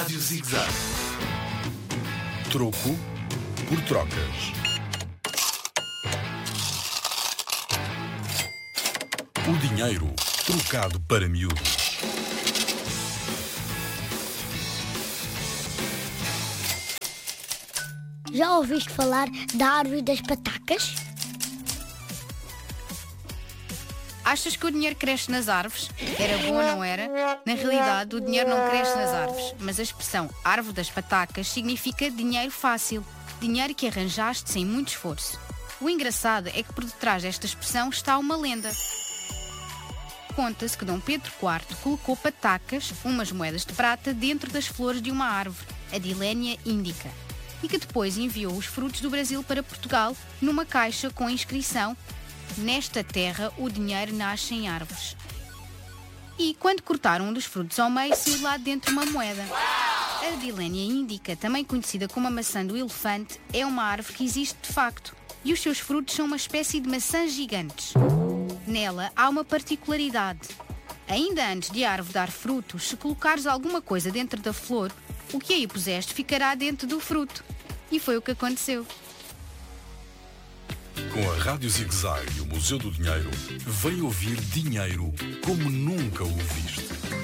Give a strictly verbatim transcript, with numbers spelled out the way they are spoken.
Rádio Zig-Zag. Troco por trocas. O dinheiro trocado para miúdos. Já ouviste falar da árvore das patacas? Achas que o dinheiro cresce nas árvores? Era bom ou não era? Na realidade, o dinheiro não cresce nas árvores, mas a expressão árvore das patacas significa dinheiro fácil, dinheiro que arranjaste sem muito esforço. O engraçado é que por detrás desta expressão está uma lenda. Conta-se que Dom Pedro quarto colocou patacas, umas moedas de prata, dentro das flores de uma árvore, a Dilenia indica, e que depois enviou os frutos do Brasil para Portugal numa caixa com a inscrição: nesta terra o dinheiro nasce em árvores. E quando cortaram um dos frutos ao meio, saiu lá dentro uma moeda. A Dilenia indica, também conhecida como a maçã do elefante, é uma árvore que existe de facto, e os seus frutos são uma espécie de maçãs gigantes. Nela há uma particularidade. Ainda antes de a árvore dar frutos, se colocares alguma coisa dentro da flor, o que aí puseste ficará dentro do fruto. E foi o que aconteceu. Com a Rádio Zig-Zag e o Museu do Dinheiro, vem ouvir dinheiro como nunca o viste.